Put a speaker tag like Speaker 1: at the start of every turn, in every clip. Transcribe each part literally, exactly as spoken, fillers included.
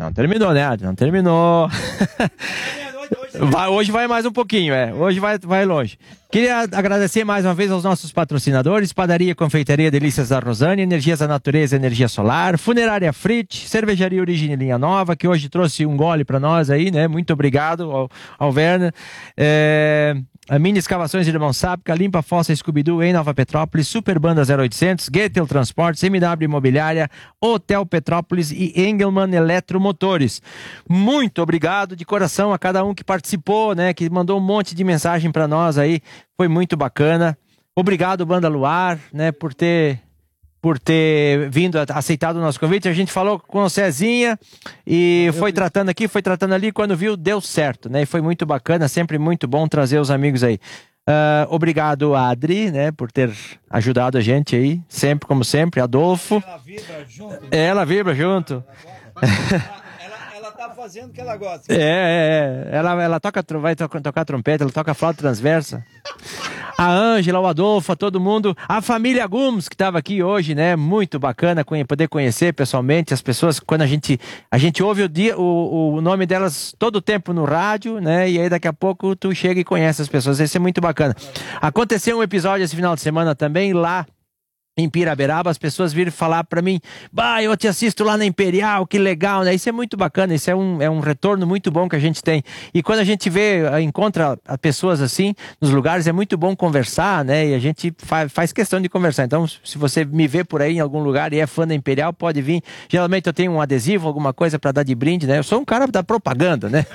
Speaker 1: Não terminou, né? Não terminou. Vai, hoje vai mais um pouquinho, é. Hoje vai, vai longe. Queria agradecer mais uma vez aos nossos patrocinadores: Padaria e Confeitaria Delícias da Rosane, Energias da Natureza, Energia Solar, Funerária Frit, Cervejaria Origem Linha Nova, que hoje trouxe um gole para nós aí, né? Muito obrigado ao, ao Werner. É... A Mini Escavações de Limão Sápica, Limpa Fossa Scooby-Doo em Nova Petrópolis, Super Banda zero oitocentos, Getel Transportes, M W Imobiliária, Hotel Petrópolis e Engelmann Eletromotores. Muito obrigado de coração a cada um que participou, né, que mandou um monte de mensagem para nós aí, foi muito bacana. Obrigado, Banda Luar, né, por ter... por ter vindo, aceitado o nosso convite. A gente falou com o Cezinha e foi tratando aqui, foi tratando ali, quando viu, deu certo, né? E foi muito bacana, sempre muito bom trazer os amigos aí. Uh, obrigado, Adri, né, por ter ajudado a gente aí, sempre, como sempre. Adolfo.
Speaker 2: Ela vibra junto. Né?
Speaker 1: Ela vibra junto.
Speaker 2: Ela, ela tá fazendo o que ela gosta.
Speaker 1: É, é, é. Ela, ela toca, vai tocar, tocar trompete, ela toca flauta transversa. A Ângela, o Adolfo, a todo mundo, a família Gums, que estava aqui hoje, né? Muito bacana poder conhecer pessoalmente as pessoas, quando a gente, a gente ouve o, dia, o, o nome delas todo o tempo no rádio, né? E aí daqui a pouco tu chega e conhece as pessoas. Isso é muito bacana. Aconteceu um episódio esse final de semana também lá em Piraberaba, as pessoas viram falar pra mim: bah, eu te assisto lá na Imperial, que legal, né? Isso é muito bacana, isso é um, é um retorno muito bom que a gente tem. E quando a gente vê, encontra pessoas assim nos lugares, é muito bom conversar, né? E a gente faz, faz questão de conversar. Então, se você me vê por aí em algum lugar e é fã da Imperial, pode vir. Geralmente eu tenho um adesivo, alguma coisa pra dar de brinde, né? Eu sou um cara da propaganda, né?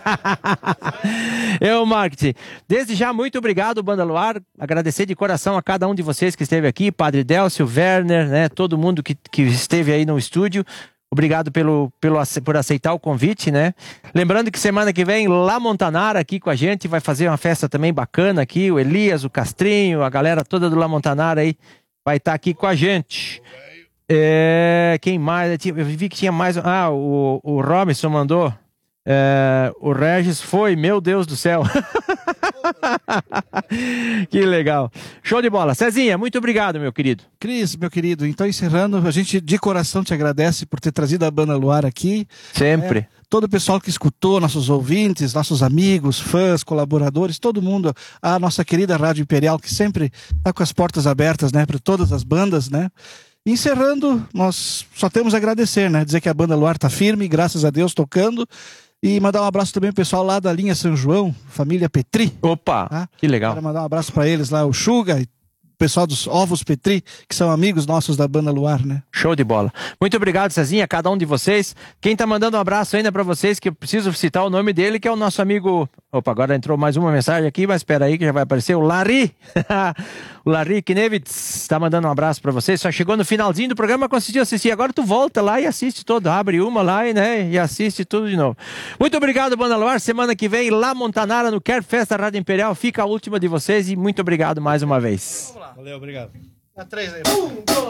Speaker 1: É o marketing. Desde já, muito obrigado, Banda Luar. Agradecer de coração a cada um de vocês que esteve aqui, Padre Delcio, Werner, né, todo mundo que, que esteve aí no estúdio. Obrigado pelo, pelo, por aceitar o convite, né? Lembrando que semana que vem, lá Montanara aqui com a gente, vai fazer uma festa também bacana aqui. O Elias, o Castrinho, a galera toda do La Montanara aí vai estar aqui com a gente. É, quem mais? Eu vi que tinha mais... Ah, o, o Robinson mandou. É, o Regis foi, meu Deus do céu. Que legal. Show de bola. Cezinha, muito obrigado, meu querido.
Speaker 3: Cris, meu querido, então encerrando, a gente de coração te agradece por ter trazido a Banda Luar aqui.
Speaker 1: Sempre.
Speaker 3: É, todo o pessoal que escutou, nossos ouvintes, nossos amigos, fãs, colaboradores, todo mundo, a nossa querida Rádio Imperial, que sempre está com as portas abertas, né, para todas as bandas, né? Encerrando, nós só temos a agradecer, né? Dizer que a Banda Luar está firme, graças a Deus, tocando. E mandar um abraço também pro pessoal lá da linha São João, família Petri.
Speaker 1: Opa, tá? Que legal.
Speaker 3: Quero mandar um abraço para eles lá, o Xuga, e o pessoal dos Ovos Petri, que são amigos nossos da Banda Luar, né?
Speaker 1: Show de bola. Muito obrigado, Cezinha, a cada um de vocês. Quem tá mandando um abraço ainda para vocês, que eu preciso citar o nome dele, que é o nosso amigo... Opa, agora entrou mais uma mensagem aqui, mas espera aí que já vai aparecer. O Larry. O Larry Knevitz tá mandando um abraço para vocês. Só chegou no finalzinho do programa, conseguiu assistir. Agora tu volta lá e assiste todo. Abre uma lá e, né, e assiste tudo de novo. Muito obrigado, Banda Luar. Semana que vem, lá Montanara, no Quer Festa Rádio Imperial. Fica a última de vocês e muito obrigado mais uma vez.
Speaker 2: Valeu, obrigado.
Speaker 3: A três aí. Um, dois.